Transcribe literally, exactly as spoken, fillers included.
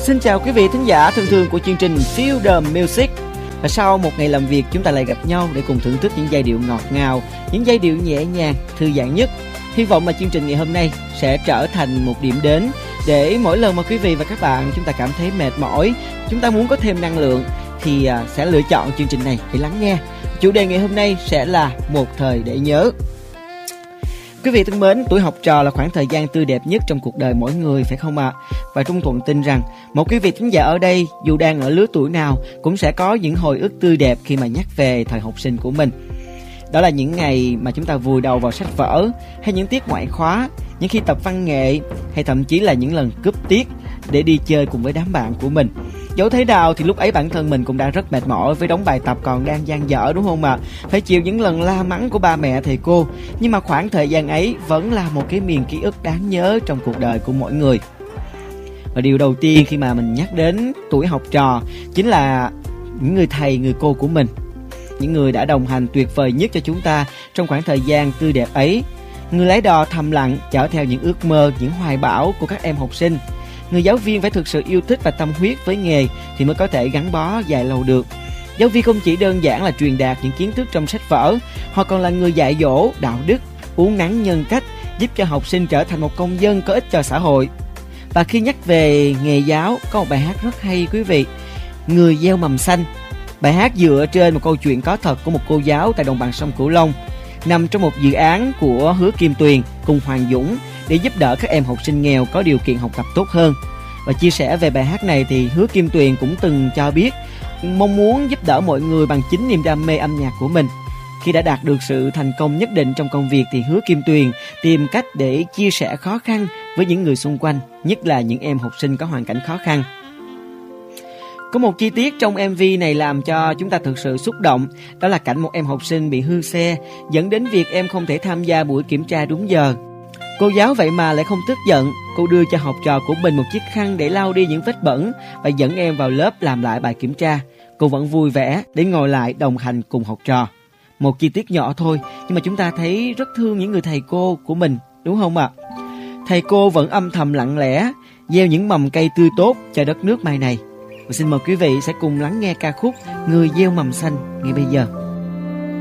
Xin chào quý vị thính giả thân thương của chương trình Feel the Music. Và sau một ngày làm việc, chúng ta lại gặp nhau để cùng thưởng thức những giai điệu ngọt ngào, những giai điệu nhẹ nhàng, thư giãn nhất. Hy vọng là chương trình ngày hôm nay sẽ trở thành một điểm đến để mỗi lần mà quý vị và các bạn chúng ta cảm thấy mệt mỏi, chúng ta muốn có thêm năng lượng thì sẽ lựa chọn chương trình này để lắng nghe. Chủ đề ngày hôm nay sẽ là một thời để nhớ. Quý vị thân mến, tuổi học trò là khoảng thời gian tươi đẹp nhất trong cuộc đời mỗi người, phải không ạ? À? Và Trung Thuận tin rằng một quý vị thính giả ở đây dù đang ở lứa tuổi nào cũng sẽ có những hồi ức tươi đẹp khi mà nhắc về thời học sinh của mình. Đó là những ngày mà chúng ta vùi đầu vào sách vở, hay những tiết ngoại khóa, những khi tập văn nghệ, hay thậm chí là những lần cúp tiết để đi chơi cùng với đám bạn của mình. Dẫu thế nào thì lúc ấy bản thân mình cũng đã rất mệt mỏi với đống bài tập còn đang dang dở, đúng không ạ? À? Phải chịu những lần la mắng của ba mẹ thầy cô, nhưng mà khoảng thời gian ấy vẫn là một cái miền ký ức đáng nhớ trong cuộc đời của mỗi người. Và điều đầu tiên khi mà mình nhắc đến tuổi học trò chính là những người thầy, người cô của mình, những người đã đồng hành tuyệt vời nhất cho chúng ta trong khoảng thời gian tươi đẹp ấy. Người lái đò thầm lặng chở theo những ước mơ, những hoài bão của các em học sinh. Người giáo viên phải thực sự yêu thích và tâm huyết với nghề thì mới có thể gắn bó dài lâu được. Giáo viên không chỉ đơn giản là truyền đạt những kiến thức trong sách vở, họ còn là người dạy dỗ đạo đức, uốn nắn nhân cách, giúp cho học sinh trở thành một công dân có ích cho xã hội. Và khi nhắc về nghề giáo, có một bài hát rất hay quý vị, Người gieo mầm xanh. Bài hát dựa trên một câu chuyện có thật của một cô giáo tại đồng bằng sông Cửu Long, nằm trong một dự án của Hứa Kim Tuyền cùng Hoàng Dũng để giúp đỡ các em học sinh nghèo có điều kiện học tập tốt hơn. Và chia sẻ về bài hát này thì Hứa Kim Tuyền cũng từng cho biết mong muốn giúp đỡ mọi người bằng chính niềm đam mê âm nhạc của mình. Khi đã đạt được sự thành công nhất định trong công việc thì Hứa Kim Tuyền tìm cách để chia sẻ khó khăn với những người xung quanh, nhất là những em học sinh có hoàn cảnh khó khăn. Có một chi tiết trong em vê này làm cho chúng ta thực sự xúc động, đó là cảnh một em học sinh bị hư xe, dẫn đến việc em không thể tham gia buổi kiểm tra đúng giờ. Cô giáo vậy mà lại không tức giận, cô đưa cho học trò của mình một chiếc khăn để lau đi những vết bẩn và dẫn em vào lớp làm lại bài kiểm tra. Cô vẫn vui vẻ để ngồi lại đồng hành cùng học trò. Một chi tiết nhỏ thôi, nhưng mà chúng ta thấy rất thương những người thầy cô của mình, đúng không ạ? Thầy cô vẫn âm thầm lặng lẽ gieo những mầm cây tươi tốt cho đất nước mai này. Và xin mời quý vị sẽ cùng lắng nghe ca khúc Người gieo mầm xanh ngay bây giờ.